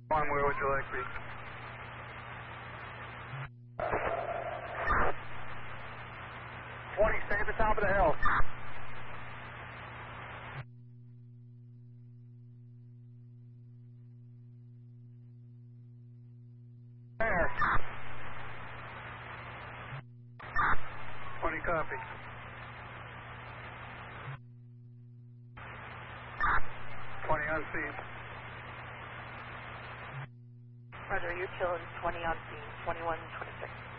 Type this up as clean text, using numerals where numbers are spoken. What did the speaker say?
One, where would you like me? Stay at the top of the hill. There. 20 copy. 20 on scene. Roger, you're killing 20 on scene, 21, 26.